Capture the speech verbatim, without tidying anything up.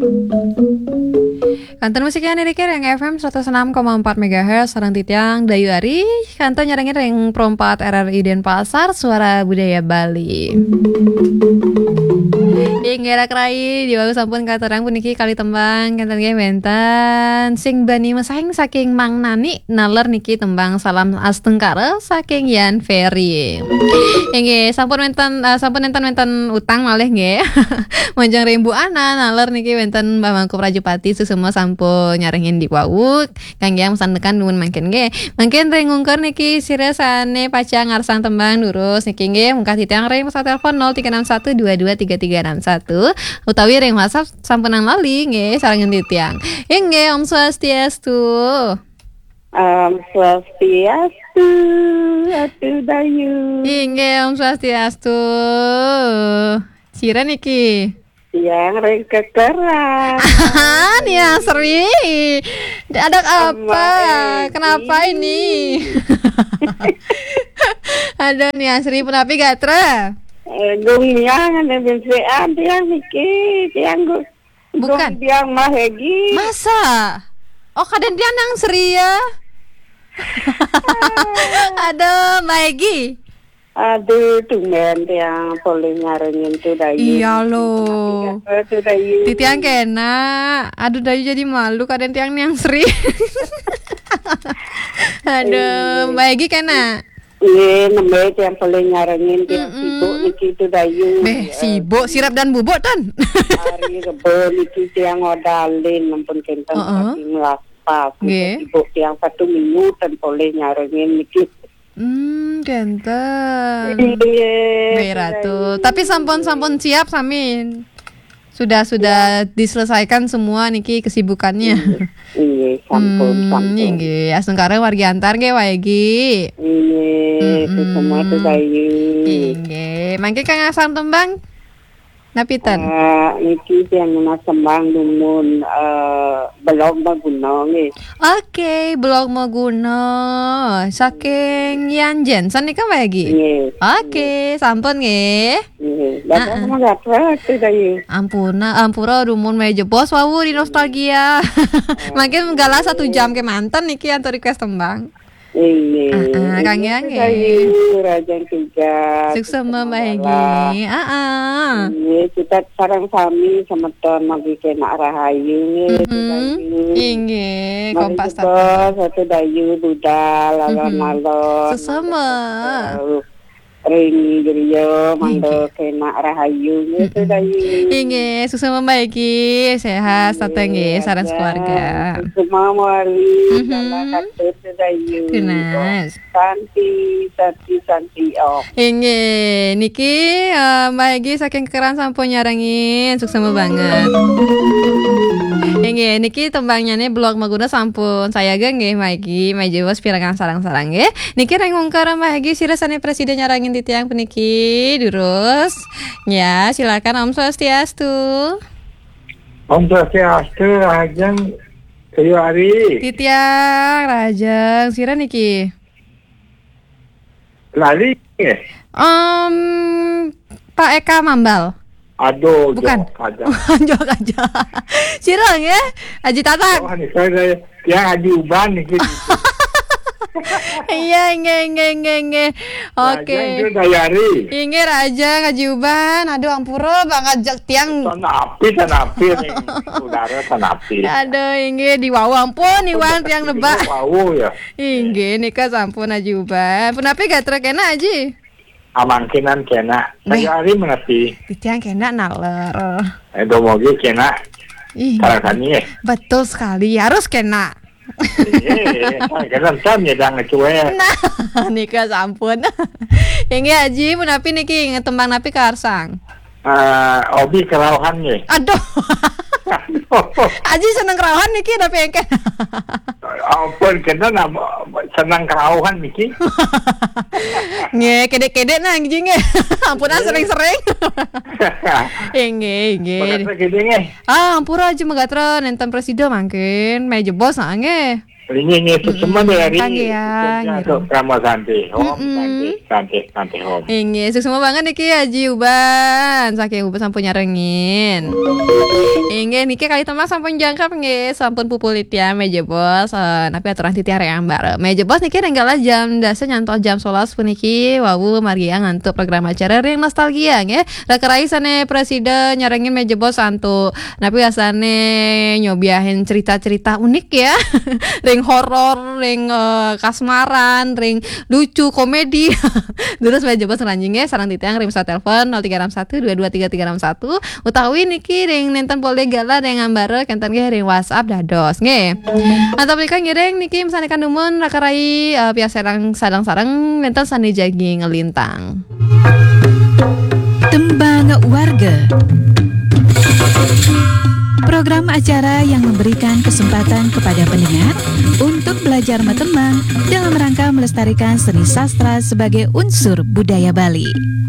Kantor musiknya nirikir yang F M seratus enam koma empat megahertz sarang titiang Dayu Ari. Kantor nyarengin yang perempat R R I Denpasar Suara Budaya Bali. Yang gerak rai di bawah sampun kata orang puniki kali tembang kantor ge bentan sing bani mesahing saking Mang Nani naler niki tembang salam astengkara saking Yan Ferry. Yang ge sampun menten uh, sampun enten-enten utang malih nge. Manjang rembu ana naler niki benten Mbah Mangku Prajupati susuma sampun nyarengin di wau kang yang mesandekan nuwun mangken nge. Mangken rengungker niki siresane paca ngarsang tembang lurus niki nge mungkah titiang reng pesan telepon nol tiga enam satu dua dua tiga tiga enam satu utawi reng WhatsApp sampenan lali nge sarangan titiang. Nge Om Swastiastu. Om Swastiastu, atuh Dayu. Nge Om Swastiastu. Cira niki. Yang reng kekeran. Nih ya seri. Ada apa? Kenapa ini? Ada nih Asri penapi gatra. Eh, gungyang ada bensean tiang niki, tiang gu. Bukan. Tiang mahegi. Masa? Oh kadang dia nang Sri ya. Ada Maegi. Aduh, tumben tiang boleh nyarengin tuh Dayu. Iya loh. Tuh Dayu. Titiang kena. Aduh Dayu jadi malu kadang tiang yang Sri. Aduh, Maegi kena. Iya, nembe tiang boleh nyarengin tiang sibuk niki tuh Dayu. Beh, sibuk sirap dan bubuk tan. Hari rebo niki tiang ngodalin ampun kenten Uh-uh. saking lapas. Nggih. Sibuk tiang satu minggu dan boleh nyarengin niki. Hmm, ganteng. Iya. Baik Ratu. Tapi sampun-sampun siap Samin. Sudah sudah diselesaikan semua niki kesibukannya. Iya, sampun sampun. Hmm, nggih, asungkara wargi antar nggih waegi. Iya, itu semua tuh Dayu. Nggih, mangke Kang asam tembang. Napitan. Eh, niki tiang nama sembang dumun eh belum baguna nggih. Oke, blog Maguna. Saking Yan Jensen nika waegi. Nggih. Oke, sampun nggih. Nggih. Bapak sama gatra tuh Dayu. Ampuna, ampura rumun meja bos wawu di nostalgia. Makin gala satu jam ke mantan niki antar request tembang. Iya. Ah, Kang Yang. Dayu Rajang tiga. Sukses membagi. Ah, ah. Iya, kita sarang sami sama ton magi kena rahayu nih. Mhm. Inggih, kompas satu. Satu Dayu budal alon-alon. Sesama. Ring griyo mangdo kena rahayu gitu Dayu. Inggih, sukses membagi. Sehat sateng nggih sareng keluarga. Semua mari Mhm. salah katut Dayu. Tunas. Santi, santi, santi oh. Inggih, niki uh, Mbak Egi saking keran sampun nyarengin sukses banget. Inggih, niki tembangnya nih blog Maguna sampun saya ge nggih Mbak Egi, meja bos pirangan sarang-sarang nggih. Niki reng ngungkar Mbak Egi sirasane presiden nyarengin di tiang puniki durus. Ya, silakan Om Swastiastu. Om Swastiastu, Rajang Dayu Ari. Titiang Rajang sira niki. Lali nggih. Om Pak Eka Mambal. Aduh, Bukan. jok aja. Jok aja. Sirang ya. Aji Tatang. Oh, ini saya dia adi uban nih gitu. Iya, nge nge nge nge. Oke. Rajang Dayu Ari. Inge Raja ngaji uban. Aduh ampura banget jak tiang. Sanapi, sanapi nih. Saudara sanapi. Aduh inge di wawu ampun iwan tiang nebak. Wow ya. Inge nikah sampun aji uban. Punapi gak terkena aji. Amangkinan kena. Dayu Ari mengerti. Di tiang kena naler. Edo mogi kena. Ih, Karakani ya. betul sekali harus kena. Eh, kan kan ya jangan cuek. Nah, nikah sampun. Inge aji punapi niki ngetembang napi karsang. Eh, obi kerauhan nih. Aduh. Aji seneng kerawan niki tapi engke. Ampun kena nama senang kerauhan niki. Nge, kedek-kedek nah anjing nge. Ampura sering-sering. Nge, nge. Bagatra gede nge. Ah, ampura aja megatra nenten presiden mungkin meja bos nah nge. Ini ini semua dari Kage ya, untuk Rama Santi, Om Santi, Santi, Santi Om. Ini sukses banget niki Haji Uban, saking Uban sampun nyarengin. Ini niki kali teman sampun jangkap nge, sampun pupulit ya meja bos. Uh, tapi aturan titi hari ambar. Meja bos niki nenggala jam dasar nyantol jam solas puniki. Wawu Maria ngantuk program acara ring nostalgia nge. Rakerai sane presiden nyarengin meja bos santu. Tapi asane nyobiahin cerita-cerita unik ya. Ring horor, ring uh, kasmaran, ring lucu, komedi. Terus meja bos ranjingnya sarang titiang ring bisa telepon nol tiga enam satu dua dua tiga tiga enam satu. Utawi niki ring nenten polde gala ring ngambare kenten ge ring WhatsApp dados nge. Atau mereka ngiring niki misalnya kan dumun rakarai uh, pia serang sadang-sarang nenten sani jagi ngelintang. Tembang warga. Program acara yang memberikan kesempatan kepada pendengar untuk belajar metembang dalam rangka melestarikan seni sastra sebagai unsur budaya Bali.